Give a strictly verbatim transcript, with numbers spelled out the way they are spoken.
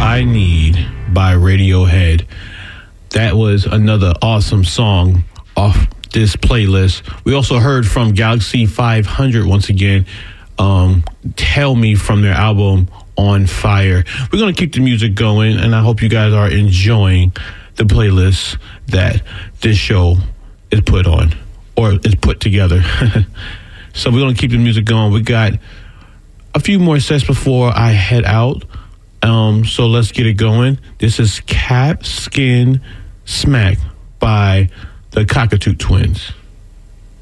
I Need by Radiohead. That was another awesome song off this playlist. We also heard from Galaxy five hundred once again, um, Tell Me, from their album On Fire. We're going to keep the music going, and I hope you guys are enjoying the playlist that this show is put on, or is put together. So we're going to keep the music going. We got a few more sets before I head out. Um, so let's get it going. This is Cap Skin Smack by the Cockatoo Twins.